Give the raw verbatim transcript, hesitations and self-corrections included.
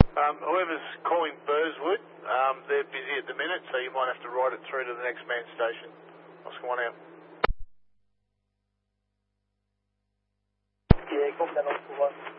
Um, whoever's calling Burswood, um, they're busy at the minute, so you might have to ride it through to the next man's station. Oscar one out. Yeah, copy that, Oscar one.